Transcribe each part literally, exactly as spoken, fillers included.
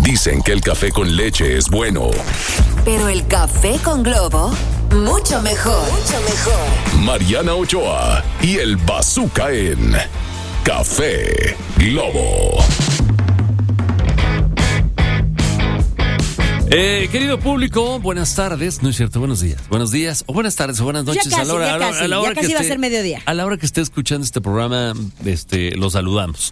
Dicen que el café con leche es bueno. Pero el café con Globo, mucho mejor. Mucho mejor. Mariana Ochoa y el Bazooka en Café Globo. Eh, querido público, buenas tardes, no es cierto, buenos días, buenos días, o buenas tardes, o buenas noches. Ya casi, a la hora, ya a la, casi, a la hora ya casi que va esté, a ser mediodía. A la hora que esté escuchando este programa, este, lo saludamos.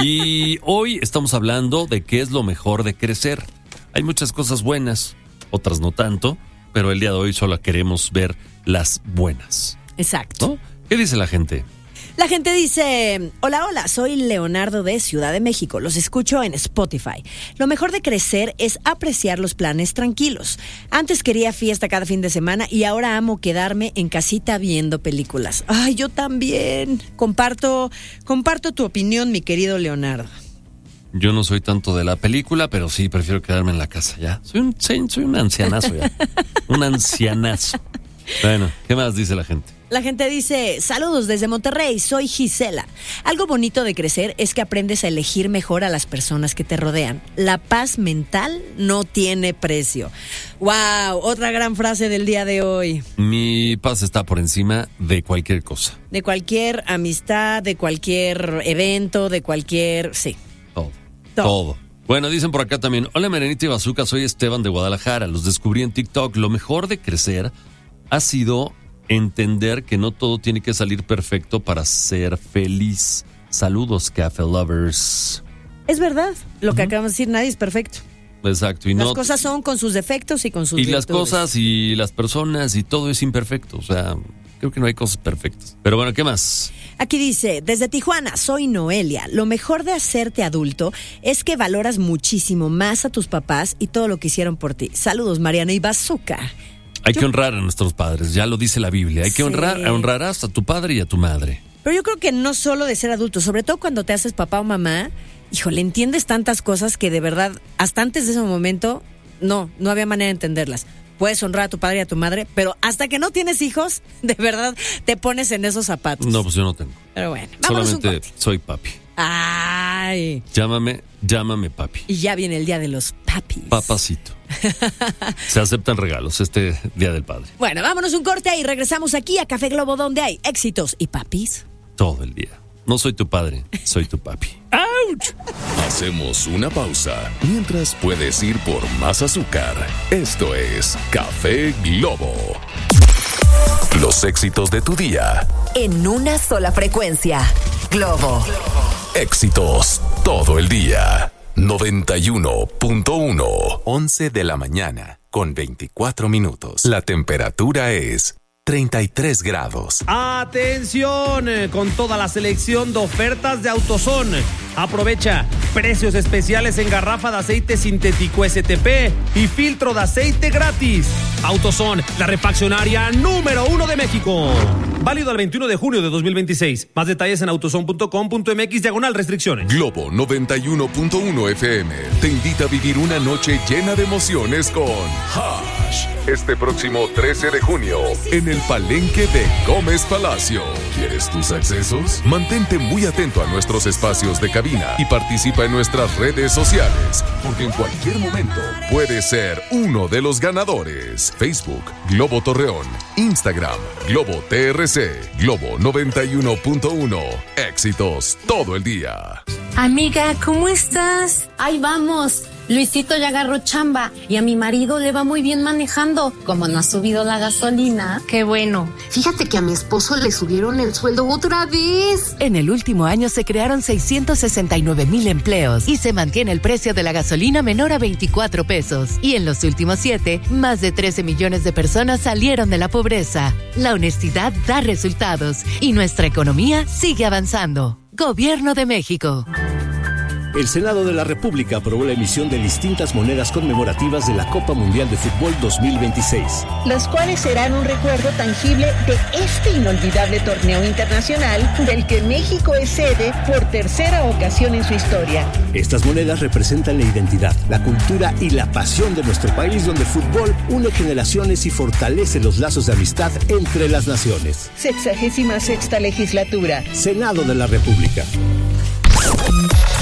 Y hoy estamos hablando de qué es lo mejor de crecer. Hay muchas cosas buenas, otras no tanto, pero el día de hoy solo queremos ver las buenas. Exacto. ¿No? ¿Qué dice la gente? La gente dice, hola, hola, soy Leonardo de Ciudad de México, los escucho en Spotify. Lo mejor de crecer es apreciar los planes tranquilos. Antes quería fiesta cada fin de semana y ahora amo quedarme en casita viendo películas. Ay, yo también. Comparto, comparto tu opinión, mi querido Leonardo. Yo no soy tanto de la película, pero sí prefiero quedarme en la casa ya. Soy un, soy un ancianazo ya. Un ancianazo. Bueno, ¿qué más dice la gente? La gente dice, saludos desde Monterrey, soy Gisela. Algo bonito de crecer es que aprendes a elegir mejor a las personas que te rodean. La paz mental no tiene precio. ¡Wow! Otra gran frase del día de hoy. Mi paz está por encima de cualquier cosa. De cualquier amistad, de cualquier evento, de cualquier... Sí. Todo. Todo. Todo. Bueno, dicen por acá también, hola Marianita y Bazooka, soy Esteban de Guadalajara. Los descubrí en TikTok. Lo mejor de crecer ha sido entender que no todo tiene que salir perfecto para ser feliz. Saludos, Café Lovers. Es verdad, lo que Uh-huh. acabamos de decir, nadie es perfecto. Exacto. Y las no, cosas son con sus defectos y con sus Y virtudes. las cosas y las personas y todo es imperfecto. O sea, creo que no hay cosas perfectas. Pero bueno, ¿qué más? Aquí dice, desde Tijuana, soy Noelia. Lo mejor de hacerte adulto es que valoras muchísimo más a tus papás y todo lo que hicieron por ti. Saludos, Mariana y Bazooka. Hay Yo- que honrar a nuestros padres, ya lo dice la Biblia. Hay que Sí. honrar, honrarás a tu padre y a tu madre. Pero yo creo que no solo de ser adulto, sobre todo cuando te haces papá o mamá, híjole, entiendes tantas cosas que de verdad, hasta antes de ese momento, no, no había manera de entenderlas. Puedes honrar a tu padre y a tu madre, pero hasta que no tienes hijos, de verdad te pones en esos zapatos. No, pues yo no tengo. Pero bueno, vámonos un Solamente corte. soy papi. Ay, Llámame, llámame papi. y ya viene el día de los papis. Papacito. Se aceptan regalos este Día del Padre. Bueno, vámonos un corte y regresamos aquí a Café Globo, donde hay éxitos y papis. Todo el día. No soy tu padre, soy tu papi. ¡Auch! Hacemos una pausa. Mientras puedes ir por más azúcar. Esto es Café Globo. Los éxitos de tu día. En una sola frecuencia. Globo. Éxitos todo el día. noventa y uno punto uno. once de la mañana, con veinticuatro minutos. La temperatura es treinta y tres grados. Atención, eh, con toda la selección de ofertas de AutoZone. Aprovecha precios especiales en garrafa de aceite sintético S T P y filtro de aceite gratis. AutoZone, la refaccionaria número uno de México. Válido al veintiuno de junio de dos mil veintiséis. Más detalles en autozone punto com punto m x diagonal restricciones. Globo noventa y uno punto uno F M te invita a vivir una noche llena de emociones con Hash. Este próximo trece de junio en el Palenque de Gómez Palacio. ¿Quieres tus accesos? Mantente muy atento a nuestros espacios de cabina y participa en nuestras redes sociales, porque en cualquier momento puedes ser uno de los ganadores. Facebook, Globo Torreón. Instagram, Globo T R C. Globo noventa y uno punto uno. Éxitos todo el día. Amiga, ¿cómo estás? Ahí vamos. Luisito ya agarró chamba y a mi marido le va muy bien manejando. Como no ha subido la gasolina. Qué bueno. Fíjate que a mi esposo le subieron el sueldo otra vez. En el último año se crearon seiscientos sesenta y nueve mil empleos y se mantiene el precio de la gasolina menor a veinticuatro pesos. Y en los últimos siete, más de trece millones de personas salieron de la pobreza. La honestidad da resultados y nuestra economía sigue avanzando. Gobierno de México. El Senado de la República aprobó la emisión de distintas monedas conmemorativas de la Copa Mundial de Fútbol dos mil veintiséis. Los cuales serán un recuerdo tangible de este inolvidable torneo internacional del que México es sede por tercera ocasión en su historia. Estas monedas representan la identidad, la cultura y la pasión de nuestro país, donde el fútbol une generaciones y fortalece los lazos de amistad entre las naciones. Sexagésima sexta legislatura. Senado de la República.